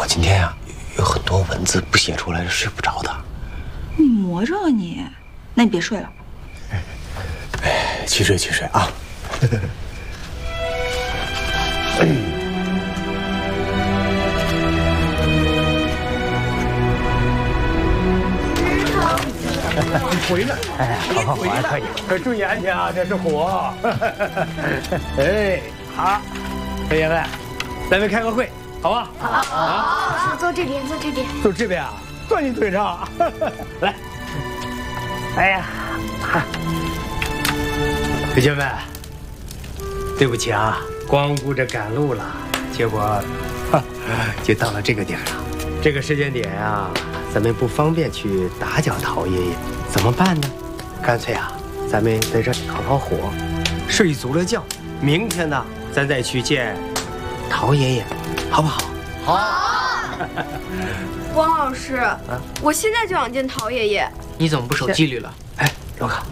我今天呀有很多文字不写出来是睡不着的。 你魔怔啊你？那你别睡了。 去睡啊。 你回来！ 哎，好，快点，注意安全啊！这是火。哎，好，同学们，咱们开个会，好吧？ 好，坐这边。 坐这边啊，坐你腿上。来，哎呀，同学们，对不起啊，光顾着赶路了，结果就到了这个点了。这个时间点啊，咱们不方便去打搅陶爷爷，怎么办呢？干脆啊，咱们在这里烤火，睡足了觉，明天呢，咱再去见陶爷爷，好不好？ 好。汪老师，我现在就想见陶爷爷。 你怎么不守纪律了？ 哎，罗卡。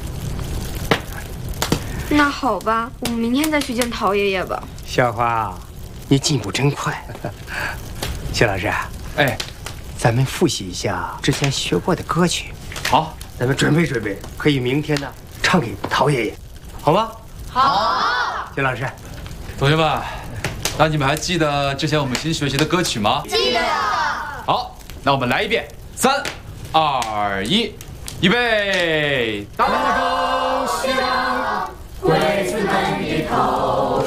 那好吧，我们明天再去见陶爷爷吧。 小花，你进步真快。谢老师， 哎， 咱们复习一下之前学过的歌曲。 好， 咱们准备，可以明天呢唱给陶爷爷，好吗？ 好。 谢老师， 同学们，那你们还记得之前我们新学习的歌曲吗？ 记得。 好，那我们来一遍，3、2、1，预备，大钟响， 鬼子们的头